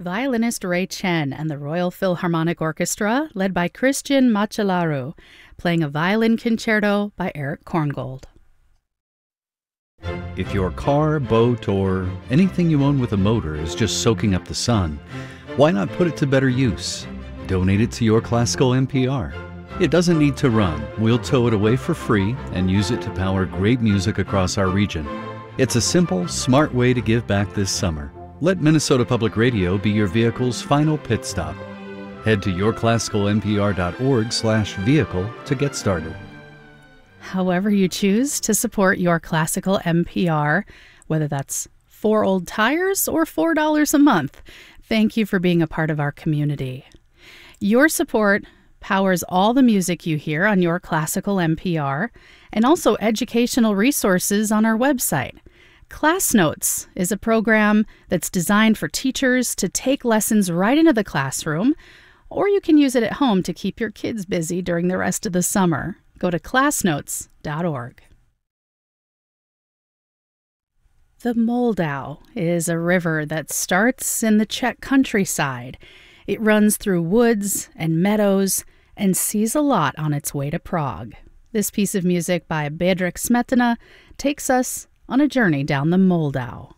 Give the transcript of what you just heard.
violinist Ray Chen and the Royal Philharmonic Orchestra, led by Christian Macellaro, playing a violin concerto by Eric Korngold. If your car, boat, or anything you own with a motor is just soaking up the sun, why not put it to better use? Donate it to Your Classical NPR. It doesn't need to run. We'll tow it away for free and use it to power great music across our region. It's a simple, smart way to give back this summer. Let Minnesota Public Radio be your vehicle's final pit stop. Head to yourclassicalnpr.org/vehicle to get started. However you choose to support Your Classical NPR, whether that's 4 old tires or $4 a month, thank you for being a part of our community. Your support powers all the music you hear on Your Classical NPR and also educational resources on our website. Class Notes is a program that's designed for teachers to take lessons right into the classroom, or you can use it at home to keep your kids busy during the rest of the summer. Go to classnotes.org. The Moldau is a river that starts in the Czech countryside. It runs through woods and meadows and sees a lot on its way to Prague. This piece of music by Bedřich Smetana takes us on a journey down the Moldau.